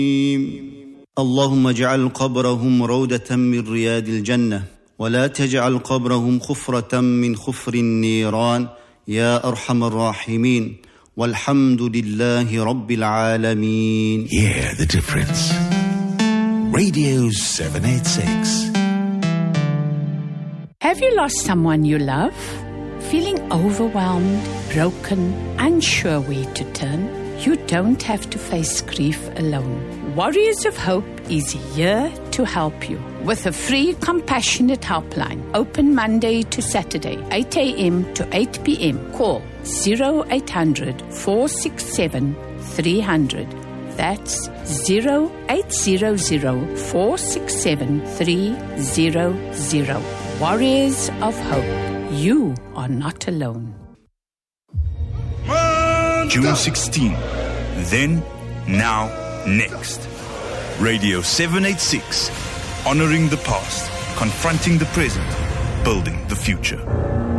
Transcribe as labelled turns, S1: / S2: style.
S1: اللهم اجعل قبرهم روضة من رياض الجنة ولا تجعل قبرهم خفرة من خفر النيران يا أرحم الراحمين والحمد لله رب العالمين.
S2: Hear the difference. Radio 786.
S3: Have you lost someone you love? Feeling overwhelmed, broken, unsure where to turn? You don't have to face grief alone. Warriors of Hope is here to help you with a free compassionate helpline, open Monday to Saturday, 8 a.m. to 8 p.m. Call 0800 467 300. That's 0800 467 300. Warriors of Hope, you are not alone.
S4: June 16. Then, now, next. Radio 786. Honoring the past, confronting the present, building the future.